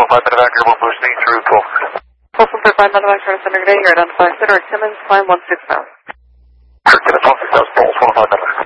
medevac, airborne boosting through 12. Folsom 35 medevac, Charter Center today. You're identified Center at Timmons, climb 16,000. Timmons 16,000, Pulse 15 medevac.